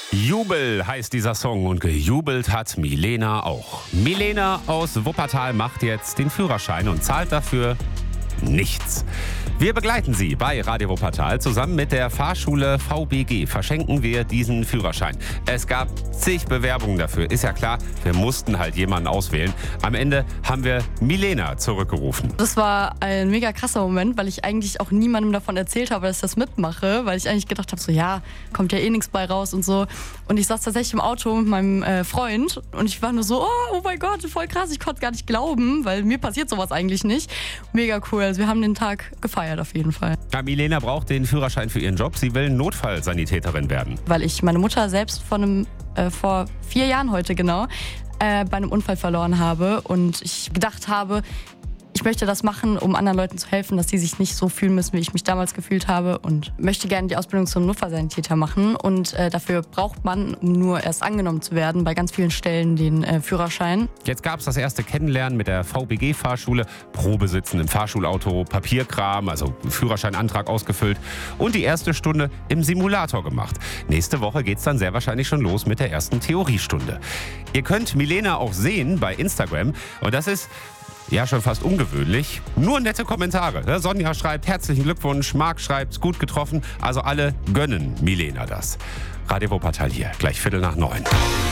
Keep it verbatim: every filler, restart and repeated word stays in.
Jubel heißt dieser Song und gejubelt hat Milena auch. Milena aus Wuppertal macht jetzt den Führerschein und zahlt dafür nichts. Wir begleiten Sie bei Radio Wuppertal. Zusammen mit der Fahrschule V B G verschenken wir diesen Führerschein. Es gab zig Bewerbungen dafür, ist ja klar. Wir mussten halt jemanden auswählen. Am Ende haben wir Milena zurückgerufen. Das war ein mega krasser Moment, weil ich eigentlich auch niemandem davon erzählt habe, dass ich das mitmache, weil ich eigentlich gedacht habe, so ja, kommt ja eh nichts bei raus und so. Und ich saß tatsächlich im Auto mit meinem äh, Freund und ich war nur so, oh, oh mein Gott, voll krass, ich konnte gar nicht glauben, weil mir passiert sowas eigentlich nicht. Mega cool, also wir haben den Tag gefeiert auf jeden Fall. Ja, Milena braucht den Führerschein für ihren Job. Sie will Notfallsanitäterin werden. Weil ich meine Mutter selbst vor, einem, äh, vor vier Jahren heute genau äh, bei einem Unfall verloren habe und ich gedacht habe, ich möchte das machen, um anderen Leuten zu helfen, dass sie sich nicht so fühlen müssen, wie ich mich damals gefühlt habe und möchte gerne die Ausbildung zum Notfallsanitäter machen und äh, dafür braucht man, um nur erst angenommen zu werden, bei ganz vielen Stellen den äh, Führerschein. Jetzt gab es das erste Kennenlernen mit der V B G-Fahrschule, Probesitzen im Fahrschulauto, Papierkram, also Führerscheinantrag ausgefüllt und die erste Stunde im Simulator gemacht. Nächste Woche geht es dann sehr wahrscheinlich schon los mit der ersten Theoriestunde. Ihr könnt Milena auch sehen bei Instagram und das ist ja, schon fast ungewöhnlich. Nur nette Kommentare. Sonja schreibt, herzlichen Glückwunsch. Marc schreibt, gut getroffen. Also alle gönnen Milena das. Radio Wuppertal hier, gleich Viertel nach neun.